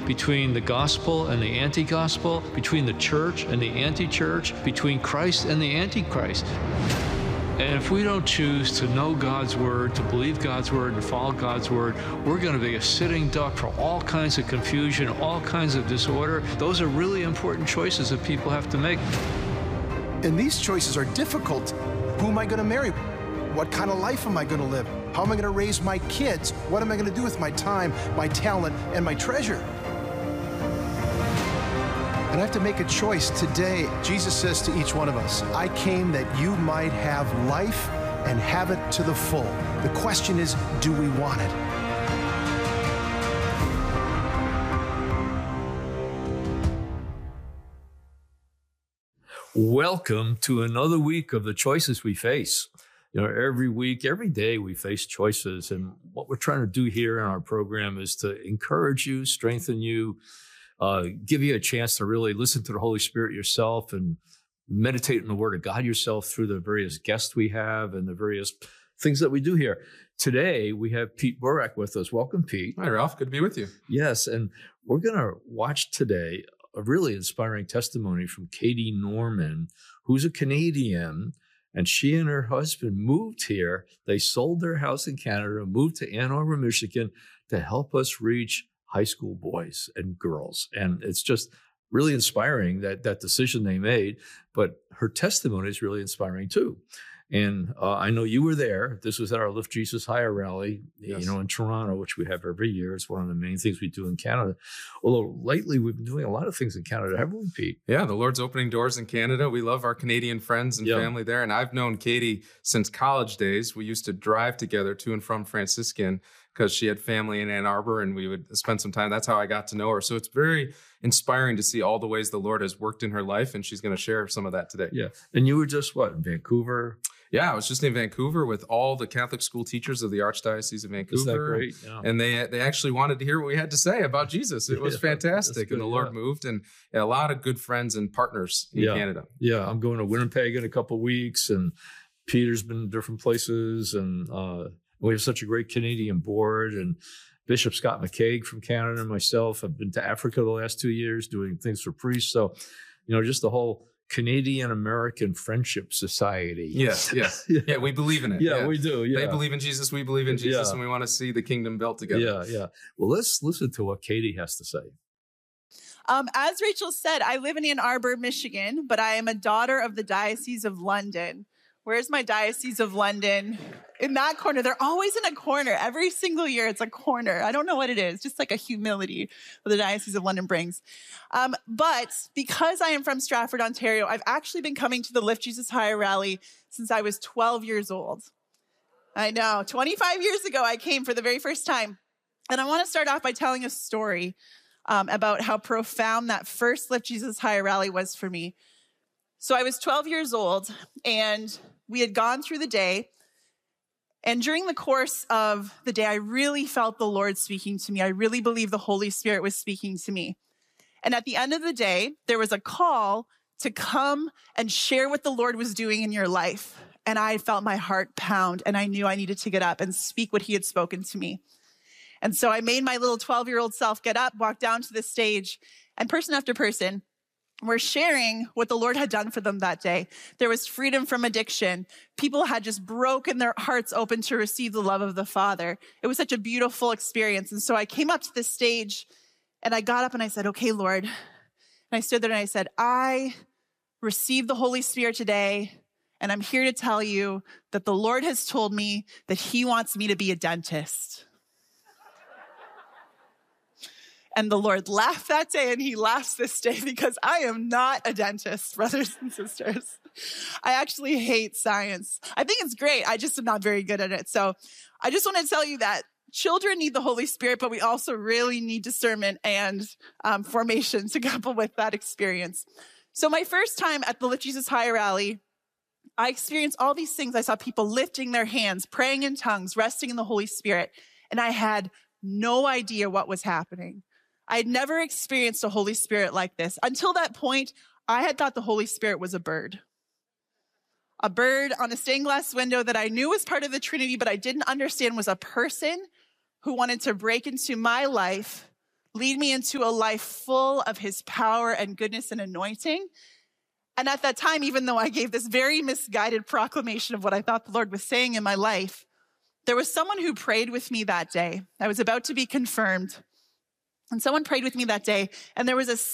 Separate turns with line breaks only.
between the gospel and the anti-gospel, between the church and the anti-church, between Christ and the antichrist. And if we don't choose to know God's word, to believe God's word, and follow God's word, we're going to be a sitting duck for all kinds of confusion, all kinds of disorder. Those are really important choices that people have to make.
And these choices are difficult. Who am I going to marry? What kind of life am I going to live? How am I going to raise my kids? What am I going to do with my time, my talent, and my treasure? And I have to make a choice today. Jesus says to each one of us, I came that you might have life and have it to the full. The question is, do we want it?
Welcome to another week of the choices we face. You know, every week, every day we face choices. And what we're trying to do here in our program is to encourage you, strengthen you, give you a chance to really listen to the Holy Spirit yourself and meditate on the Word of God yourself through the various guests we have and the various things that we do here. Today, we have Pete Burak with us. Welcome, Pete.
Hi, Ralph. Good to be with you.
Yes, and we're going to watch today a really inspiring testimony from Katie Norman, who's a Canadian, and she and her husband moved here. They sold their house in Canada, moved to Ann Arbor, Michigan, to help us reach high school boys and girls. And it's just really inspiring that decision they made, but her testimony is really inspiring too. And I know you were there. This was at our Lift Jesus Higher rally,
Yes.
in Toronto, which we have every year. It's one of the main things we do in Canada. Although lately we've been doing a lot of things in Canada, haven't we, Pete?
Yeah, the Lord's opening doors in Canada. We love our Canadian friends and family there. And I've known Katie since college days. We used to drive together to and from Franciscan because she had family in Ann Arbor and we would spend some time. That's how I got to know her. So it's very inspiring to see all the ways the Lord has worked in her life. And she's going to share some of that today.
Yeah. And you were just in Vancouver?
Yeah, I was just in Vancouver with all the Catholic school teachers of the Archdiocese of Vancouver.
Isn't that great? Yeah.
And they actually wanted to hear what we had to say about Jesus. It was fantastic.
Good,
And the Lord moved and a lot of good friends and partners in Canada.
Yeah, I'm going to Winnipeg in a couple of weeks, and Peter's been different places, and we have such a great Canadian board, and Bishop Scott McCaig from Canada and myself have been to Africa the last 2 years doing things for priests. So, just the whole Canadian-American Friendship Society.
Yes. Yeah, we believe in it.
Yeah, we do. Yeah.
They believe in Jesus, we believe in Jesus, and we want to see the kingdom built together.
Yeah. Well, let's listen to what Katie has to say.
As Rachel said, I live in Ann Arbor, Michigan, but I am a daughter of the Diocese of London. Where's my Diocese of London? In that corner. They're always in a corner. Every single year, it's a corner. I don't know what it is. Just like a humility that the Diocese of London brings. But because I am from Stratford, Ontario, I've actually been coming to the Lift Jesus Higher rally since I was 12 years old. I know. 25 years ago, I came for the very first time. And I want to start off by telling a story about how profound that first Lift Jesus Higher rally was for me. So I was 12 years old, and we had gone through the day. And during the course of the day, I really felt the Lord speaking to me. I really believe the Holy Spirit was speaking to me. And at the end of the day, there was a call to come and share what the Lord was doing in your life. And I felt my heart pound, and I knew I needed to get up and speak what he had spoken to me. And so I made my little 12-year-old self get up, walk down to the stage, and person after person were sharing what the Lord had done for them that day. There was freedom from addiction. People had just broken their hearts open to receive the love of the Father. It was such a beautiful experience. And so I came up to the stage and I got up and I said, okay, Lord. And I stood there and I said, I received the Holy Spirit today. And I'm here to tell you that the Lord has told me that he wants me to be a dentist. And the Lord laughed that day, and he laughs this day because I am not a dentist, brothers and sisters. I actually hate science. I think it's great. I just am not very good at it. So I just want to tell you that children need the Holy Spirit, but we also really need discernment and formation to couple with that experience. So my first time at the Lift Jesus Higher rally, I experienced all these things. I saw people lifting their hands, praying in tongues, resting in the Holy Spirit, and I had no idea what was happening. I had never experienced a Holy Spirit like this. Until that point, I had thought the Holy Spirit was a bird. A bird on a stained glass window that I knew was part of the Trinity, but I didn't understand was a person who wanted to break into my life, lead me into a life full of his power and goodness and anointing. And at that time, even though I gave this very misguided proclamation of what I thought the Lord was saying in my life, there was someone who prayed with me that day. I was about to be confirmed. And someone prayed with me that day. And there was a